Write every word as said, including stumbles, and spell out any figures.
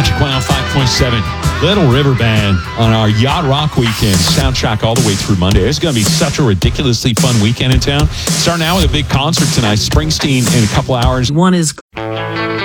Magic one oh five point seven. Little River Band on our Yacht Rock weekend soundtrack all the way through Monday. It's going to be such a ridiculously fun weekend in town. Starting out with a big concert tonight. Springsteen in a couple hours. One is...